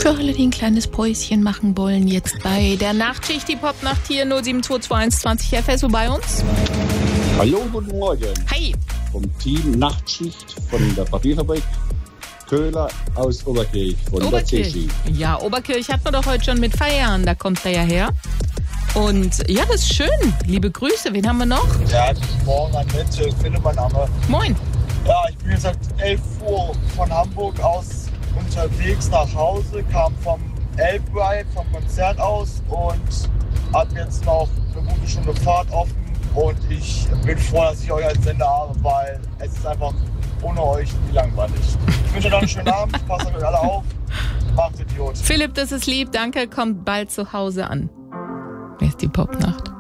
Für alle, die ein kleines Päuschen machen wollen, jetzt bei der Nachtschicht, die Popnacht hier 07221 FSO bei uns. Hallo, guten Morgen. Hi. Vom Team Nachtschicht von der Papierfabrik Köhler aus Oberkirch von der CSI. Ja, Oberkirch hat man doch heute schon mit Feiern, da kommt er ja her. Und ja, das ist schön. Liebe Grüße, wen haben wir noch? Ja, guten Morgen, Annette, Philipp, mein Name. Moin. Ja, ich bin jetzt seit 11 Uhr von Hamburg aus unterwegs nach Hause, kam vom Elbride, vom Konzert aus und habe jetzt noch eine gute Stunde Fahrt offen. Und ich bin froh, dass ich euch als Sender habe, weil es ist einfach ohne euch langweilig. Ich wünsche euch noch einen schönen Abend, passt auf euch alle auf, macht Idiot. Philipp, das ist lieb, danke, kommt bald zu Hause an. Wer ist die Popnacht?